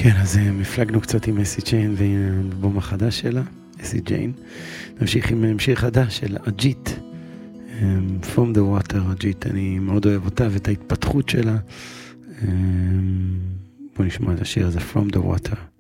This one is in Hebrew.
כן, אז מפלגנו קצת עם אסי ג'יין והאלבום החדש שלה, אסי ג'יין. נמשיך עם שיר חדש של אג'יט, From the Water, אג'יט. אני מאוד אוהב אותה ואת ההתפתחות שלה. בוא נשמע את השיר הזה, From the Water.